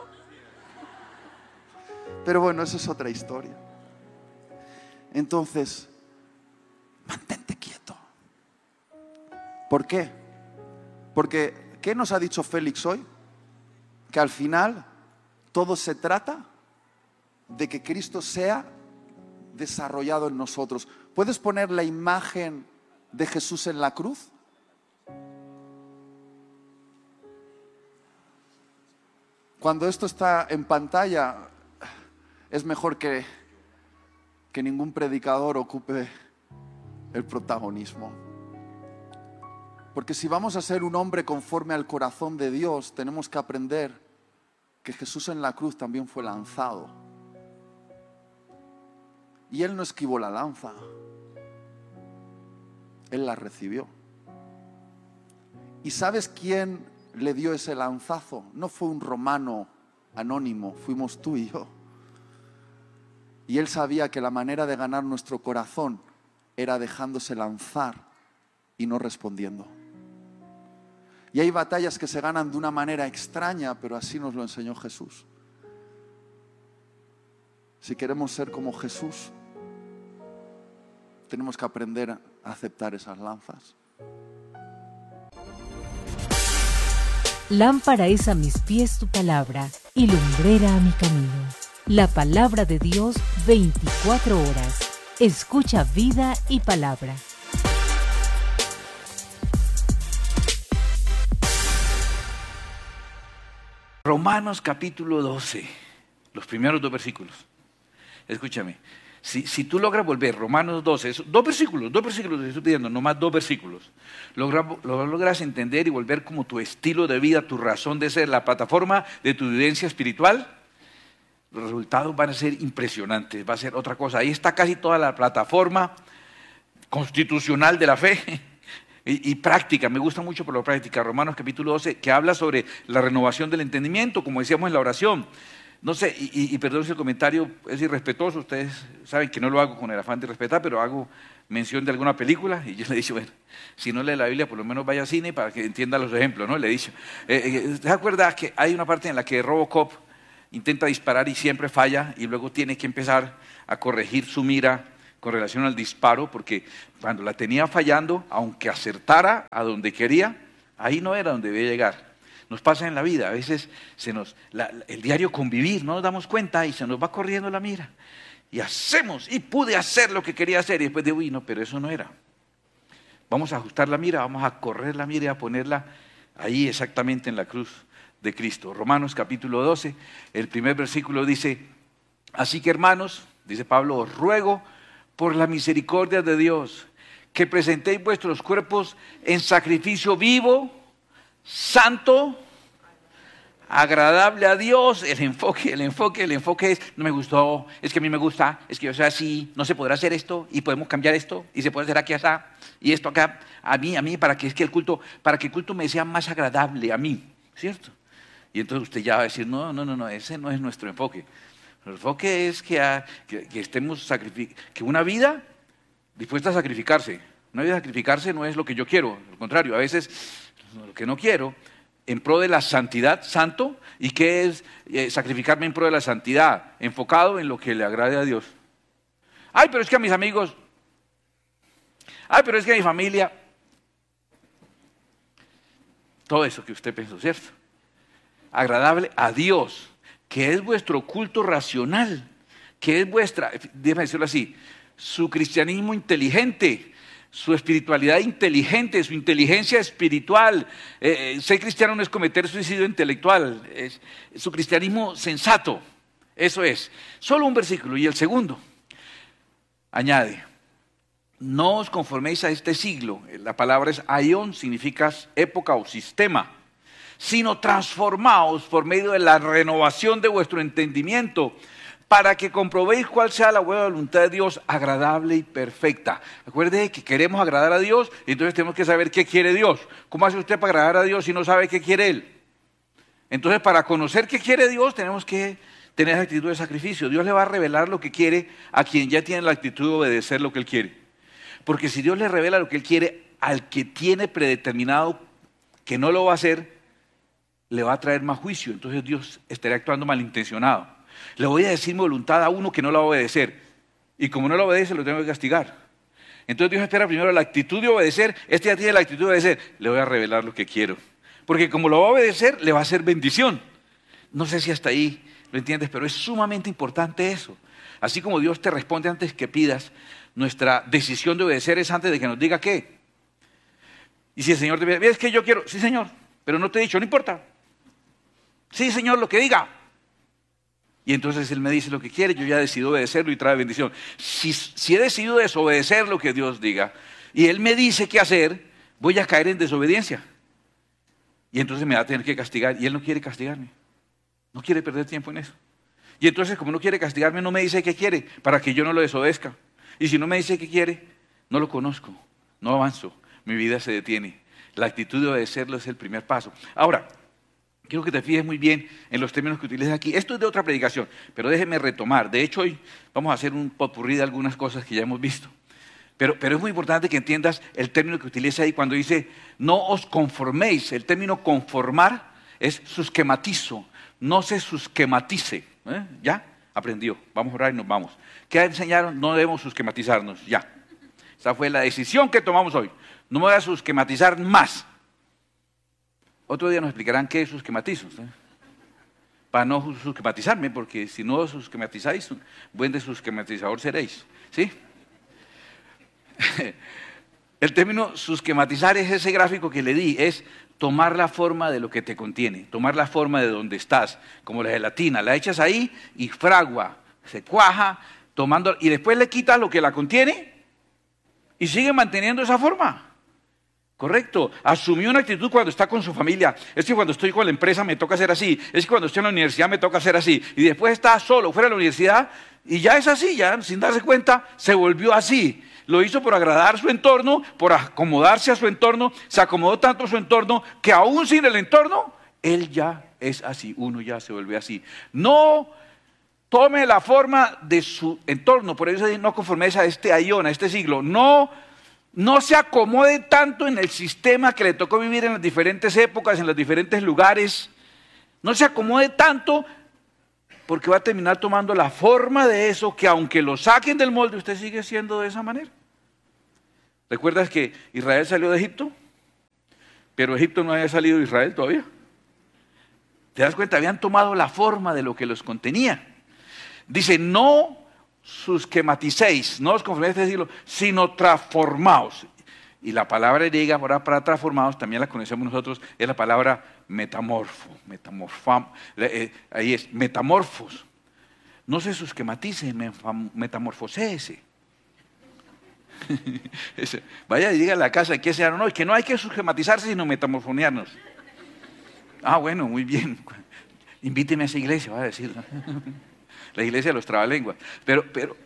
Pero bueno, eso es otra historia. Entonces, mantente quieto. ¿Por qué? Porque, ¿qué nos ha dicho Félix hoy? Que al final todo se trata de que Cristo sea desarrollado en nosotros. ¿Puedes poner la imagen de Jesús en la cruz? Cuando esto está en pantalla, es mejor que ningún predicador ocupe el protagonismo. Porque si vamos a ser un hombre conforme al corazón de Dios, tenemos que aprender que Jesús en la cruz también fue lanzado. Y Él no esquivó la lanza, Él la recibió. ¿Y sabes quién le dio ese lanzazo? No fue un romano anónimo, fuimos tú y yo. Y Él sabía que la manera de ganar nuestro corazón era dejándose lanzar y no respondiendo. Y hay batallas que se ganan de una manera extraña, pero así nos lo enseñó Jesús. Si queremos ser como Jesús, tenemos que aprender a aceptar esas lanzas. Lámpara es a mis pies tu palabra y lumbrera a mi camino. La palabra de Dios 24 horas. Escucha vida y palabra. Romanos capítulo 12, los primeros 2 versículos. Escúchame, si tú logras volver, Romanos 12, 2 versículos, te estoy pidiendo, no más 2 versículos. Logras entender y volver como tu estilo de vida, tu razón de ser, la plataforma de tu vivencia espiritual. Los resultados van a ser impresionantes, va a ser otra cosa. Ahí está casi toda la plataforma constitucional de la fe. Y práctica, me gusta mucho por la práctica, Romanos capítulo 12, que habla sobre la renovación del entendimiento, como decíamos en la oración. No sé, y perdón si el comentario es irrespetuoso, ustedes saben que no lo hago con el afán de respetar, pero hago mención de alguna película y yo le he dicho, bueno, si no lee la Biblia, por lo menos vaya al cine para que entienda los ejemplos, ¿no? Le he dicho. ¿Se acuerda que hay una parte en la que Robocop intenta disparar y siempre falla y luego tiene que empezar a corregir su mira con relación al disparo? Porque cuando la tenía fallando, aunque acertara a donde quería, ahí no era donde debía llegar. Nos pasa en la vida, a veces el diario convivir, no nos damos cuenta y se nos va corriendo la mira. Y hacemos, y pude hacer lo que quería hacer, y después digo, uy, no, pero eso no era. Vamos a ajustar la mira, vamos a correr la mira y a ponerla ahí exactamente en la cruz de Cristo. Romanos capítulo 12, el primer versículo dice, así que hermanos, dice Pablo, os ruego por la misericordia de Dios, que presentéis vuestros cuerpos en sacrificio vivo, santo, agradable a Dios. El enfoque es, no me gustó, es que a mí me gusta, es que yo soy así, no se podrá hacer esto, y podemos cambiar esto, y se puede hacer aquí, allá, y esto acá, a mí, para que el culto me sea más agradable a mí, ¿cierto? Y entonces usted ya va a decir, no, ese no es nuestro enfoque. Nuestro enfoque es que estemos que una vida dispuesta a sacrificarse. Una vida a sacrificarse no es lo que yo quiero, al contrario, a veces lo que no quiero, en pro de la santidad, santo, y qué es sacrificarme en pro de la santidad, enfocado en lo que le agrade a Dios. Ay, pero es que a mis amigos, ay, pero es que a mi familia, todo eso que usted pensó, ¿cierto? Agradable a Dios, que es vuestro culto racional, que es vuestra, déjame decirlo así, su cristianismo inteligente, su espiritualidad inteligente, su inteligencia espiritual. Ser cristiano no es cometer suicidio intelectual, es su cristianismo sensato, eso es. Solo un versículo, y el segundo añade, no os conforméis a este siglo, la palabra es aion, significa época o sistema, sino transformaos por medio de la renovación de vuestro entendimiento, para que comprobéis cuál sea la buena voluntad de Dios, agradable y perfecta. Recuerde que queremos agradar a Dios, y entonces tenemos que saber qué quiere Dios. ¿Cómo hace usted para agradar a Dios si no sabe qué quiere Él? Entonces, para conocer qué quiere Dios, tenemos que tener esa actitud de sacrificio. Dios le va a revelar lo que quiere a quien ya tiene la actitud de obedecer lo que Él quiere. Porque si Dios le revela lo que Él quiere al que tiene predeterminado que no lo va a hacer, le va a traer más juicio. Entonces Dios estaría actuando malintencionado. Le voy a decir mi voluntad a uno que no la va a obedecer. Y como no la obedece, lo tengo que castigar. Entonces Dios espera primero la actitud de obedecer. Este ya tiene la actitud de obedecer. Le voy a revelar lo que quiero. Porque como lo va a obedecer, le va a hacer bendición. No sé si hasta ahí lo entiendes, pero es sumamente importante eso. Así como Dios te responde antes que pidas, nuestra decisión de obedecer es antes de que nos diga qué. Y si el Señor te dice, es que yo quiero, sí Señor, pero no te he dicho, no importa. Sí Señor, lo que diga. Y entonces Él me dice lo que quiere, yo ya decido obedecerlo y trae bendición. Si he decidido desobedecer lo que Dios diga, y Él me dice qué hacer, voy a caer en desobediencia. Y entonces me va a tener que castigar, y Él no quiere castigarme. No quiere perder tiempo en eso. Y entonces, como no quiere castigarme, no me dice qué quiere, para que yo no lo desobedezca. Y si no me dice qué quiere, no lo conozco, no avanzo, mi vida se detiene. La actitud de obedecerlo es el primer paso. Ahora, quiero que te fijes muy bien en los términos que utiliza aquí. Esto es de otra predicación, pero déjeme retomar. De hecho, hoy vamos a hacer un popurrí de algunas cosas que ya hemos visto. Pero es muy importante que entiendas el término que utiliza ahí cuando dice, no os conforméis. El término conformar es susquematizo, no se susquematice. ¿Ya? Aprendió. Vamos a orar y nos vamos. ¿Qué enseñaron? No debemos susquematizarnos. Ya. Esa fue la decisión que tomamos hoy. No me voy a susquematizar más. Otro día nos explicarán qué es susquematizo, para no susquematizarme, porque si no susquematizáis, buen de susquematizador seréis, ¿sí? El término susquematizar es ese gráfico que le di, es tomar la forma de lo que te contiene, tomar la forma de donde estás, como la gelatina, la echas ahí y fragua, se cuaja, y después le quitas lo que la contiene y sigue manteniendo esa forma. Correcto, asumió una actitud cuando está con su familia. Es que cuando estoy con la empresa me toca hacer así. Es que cuando estoy en la universidad me toca hacer así. Y después está solo fuera de la universidad y ya es así, ya sin darse cuenta se volvió así. Lo hizo por agradar su entorno, por acomodarse a su entorno. Se acomodó tanto a su entorno que aún sin el entorno, él ya es así, uno ya se vuelve así. No tome la forma de su entorno, por eso no conforméis a este aión, a este siglo. No se acomode tanto en el sistema que le tocó vivir en las diferentes épocas, en los diferentes lugares. No se acomode tanto porque va a terminar tomando la forma de eso, que aunque lo saquen del molde, usted sigue siendo de esa manera. ¿Recuerdas que Israel salió de Egipto? Pero Egipto no había salido de Israel todavía. ¿Te das cuenta? Habían tomado la forma de lo que los contenía. Dice, no susquematicéis, no os conforméis a este siglo, sino transformaos. Y la palabra griega ahora para transformados, también la conocemos nosotros, es la palabra metamorfo. Ahí es, metamorfos. No se susquematice, metamorfoséese. Vaya y diga a la casa que sea, no, que no hay que susquematizarse, sino metamorfonearnos. Ah, bueno, muy bien. Invíteme a esa iglesia, va a decir. La iglesia de los trabalenguas. Pero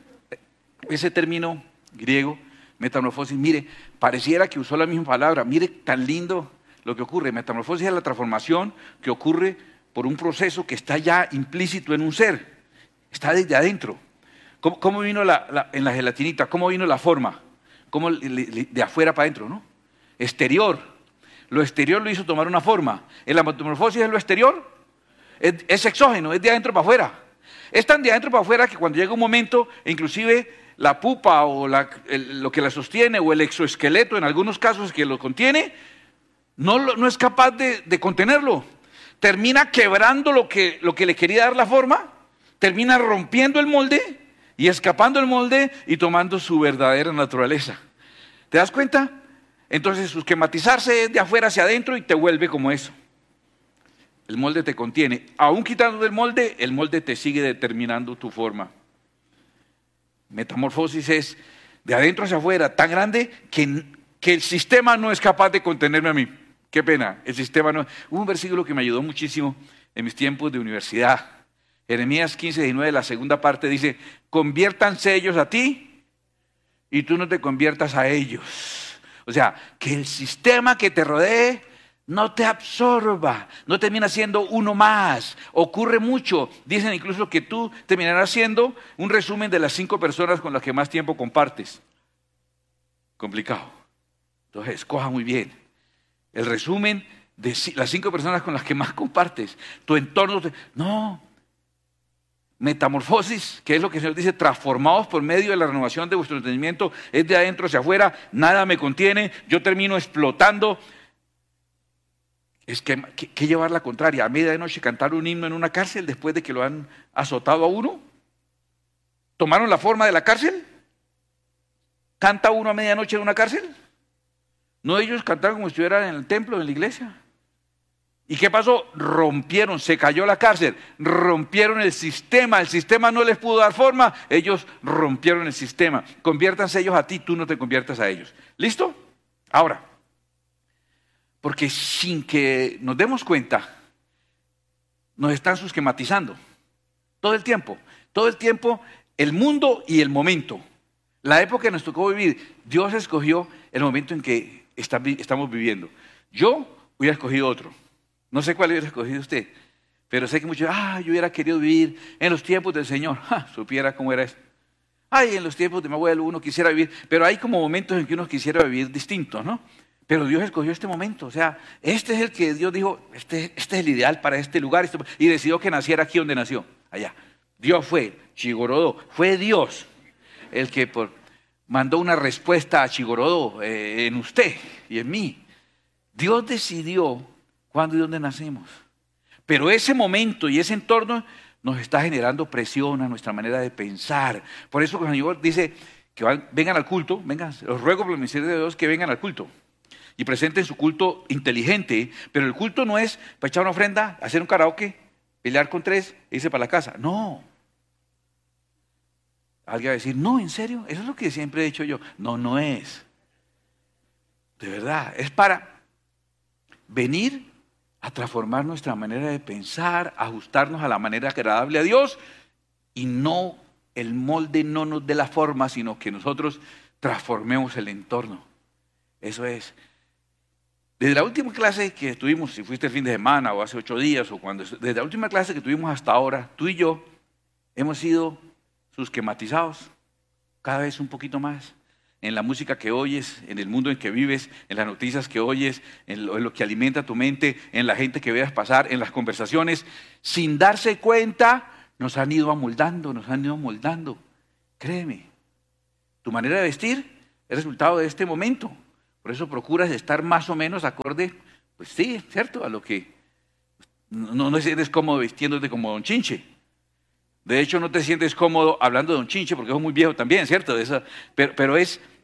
ese término griego, metamorfosis, mire, pareciera que usó la misma palabra. Mire tan lindo lo que ocurre. Metamorfosis es la transformación que ocurre por un proceso que está ya implícito en un ser. Está desde adentro. ¿Cómo vino en la gelatinita? ¿Cómo vino la forma? ¿Cómo de afuera para adentro, no? Exterior. Lo exterior lo hizo tomar una forma. En la metamorfosis es lo exterior. Es exógeno, es de adentro para afuera. Es tan de adentro para afuera que cuando llega un momento, inclusive la pupa o lo que la sostiene o el exoesqueleto, en algunos casos que lo contiene, no es capaz de contenerlo. Termina quebrando lo que le quería dar la forma, termina rompiendo el molde y escapando del molde y tomando su verdadera naturaleza. ¿Te das cuenta? Entonces, susquematizarse es de afuera hacia adentro y te vuelve como eso. El molde te contiene. Aún quitando del molde, el molde te sigue determinando tu forma. Metamorfosis es de adentro hacia afuera, tan grande que el sistema no es capaz de contenerme a mí. Qué pena, el sistema no. Hubo un versículo que me ayudó muchísimo en mis tiempos de universidad. Jeremías 15:19, la segunda parte dice, conviértanse ellos a ti y tú no te conviertas a ellos. O sea, que el sistema que te rodee no te absorba, no termina siendo uno más. Ocurre mucho. Dicen incluso que tú terminarás siendo un resumen de las 5 personas con las que más tiempo compartes. Complicado. Entonces, escoja muy bien. El resumen de las 5 personas con las que más compartes. Tu entorno. No. Metamorfosis, que es lo que el Señor dice, transformados por medio de la renovación de vuestro entendimiento, es de adentro hacia afuera, nada me contiene, yo termino explotando. Es que llevar la contraria, a medianoche cantar un himno en una cárcel después de que lo han azotado a uno. ¿Tomaron la forma de la cárcel? ¿Canta uno a medianoche en una cárcel? No, ellos cantaron como si estuvieran en el templo, en la iglesia. ¿Y qué pasó? Rompieron, se cayó la cárcel, rompieron el sistema no les pudo dar forma, ellos rompieron el sistema. Conviértanse ellos a ti, tú no te conviertas a ellos. ¿Listo? Ahora, porque sin que nos demos cuenta, nos están susquematizando. Todo el tiempo, el mundo y el momento. La época que nos tocó vivir, Dios escogió el momento en que estamos viviendo. Yo hubiera escogido otro. No sé cuál hubiera escogido usted, pero sé que muchos, yo hubiera querido vivir en los tiempos del Señor. Supiera cómo era eso. En los tiempos de mi abuelo uno quisiera vivir, pero hay como momentos en que uno quisiera vivir distintos, ¿no? Pero Dios escogió este momento, o sea, este es el que Dios dijo, este es el ideal para este lugar, y decidió que naciera aquí donde nació, allá. Dios fue, Chigorodó, fue Dios el que mandó una respuesta a Chigorodó en usted y en mí. Dios decidió cuándo y dónde nacemos. Pero ese momento y ese entorno nos está generando presión a nuestra manera de pensar. Por eso el Señor dice que vengan al culto, los ruego por el ministerio de Dios que vengan al culto. Y presenten su culto inteligente, pero el culto no es para echar una ofrenda, hacer un karaoke, pelear con 3 e irse para la casa. No. Alguien va a decir, no, ¿en serio? Eso es lo que siempre he dicho yo. No es. De verdad, es para venir a transformar nuestra manera de pensar, ajustarnos a la manera agradable a Dios y no el molde no nos dé la forma, sino que nosotros transformemos el entorno. Eso es. Desde la última clase que tuvimos, si fuiste el fin de semana o hace 8 días, desde la última clase que tuvimos hasta ahora, tú y yo hemos sido susquematizados cada vez un poquito más en la música que oyes, en el mundo en que vives, en las noticias que oyes, en lo que alimenta tu mente, en la gente que veas pasar, en las conversaciones. Sin darse cuenta, nos han ido amoldando, Créeme, tu manera de vestir es resultado de este momento. Por eso procuras estar más o menos acorde, pues sí, ¿cierto? A lo que no te sientes cómodo vistiéndote como Don Chinche. De hecho, no te sientes cómodo hablando de Don Chinche porque es muy viejo también, ¿cierto? Pero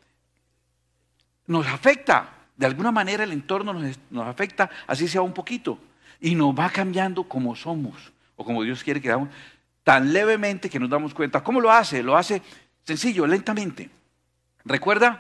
nos afecta. De alguna manera el entorno nos afecta, así sea un poquito. Y nos va cambiando como somos, o como Dios quiere que hagamos, tan levemente que nos damos cuenta. ¿Cómo lo hace? Lo hace sencillo, lentamente. ¿Recuerda